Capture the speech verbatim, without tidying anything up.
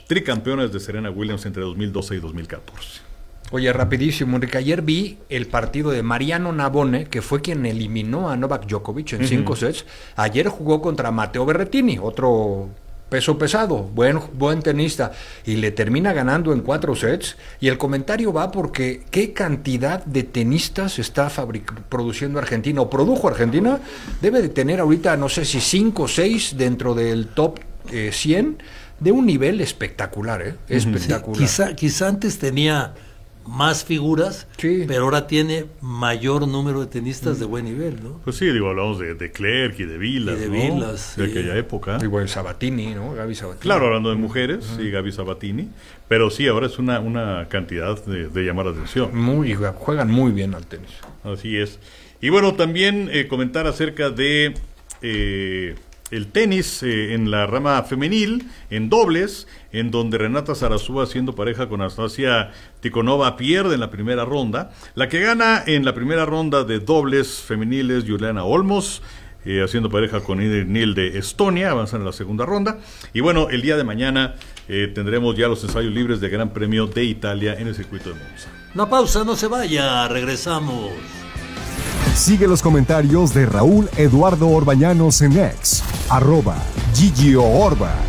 tricampeones de Serena Williams entre dos mil doce y dos mil catorce. Oye, rapidísimo, Enrique, ayer vi el partido de Mariano Navone, que fue quien eliminó a Novak Djokovic en uh-huh. cinco sets. Ayer jugó contra Matteo Berrettini, otro peso pesado, buen, buen tenista, y le termina ganando en cuatro sets. Y el comentario va porque qué cantidad de tenistas está fabric- produciendo Argentina, o produjo Argentina, debe de tener ahorita, no sé si cinco o seis dentro del top eh, cien, de un nivel espectacular, ¿eh? Espectacular. Sí, quizá, quizá antes tenía más figuras, sí, pero ahora tiene mayor número de tenistas mm. de buen nivel, ¿no? Pues sí, digo, hablamos de, de Clerc y de Vilas, y de ¿no? Vilas, de sí. aquella época. Igual Sabatini, ¿no? Gaby Sabatini. Claro, hablando de mujeres, uh-huh. sí, Gaby Sabatini, pero sí, ahora es una, una cantidad de, de llamar la atención. Muy, juegan muy bien al tenis. Así es. Y bueno, también eh, comentar acerca de eh, el tenis eh, en la rama femenil, en dobles, en donde Renata Zarazúa, haciendo pareja con Anastasia Tikhonova, pierde en la primera ronda. La que gana en la primera ronda de dobles femeniles, Juliana Olmos, eh, haciendo pareja con Ingrid Nil de Estonia, avanzan en la segunda ronda. Y bueno, el día de mañana eh, tendremos ya los ensayos libres de Gran Premio de Italia en el circuito de Monza. Una pausa, no se vaya, regresamos. Sigue los comentarios de Raúl Eduardo Orbañanos en X, arroba Gigio Orba.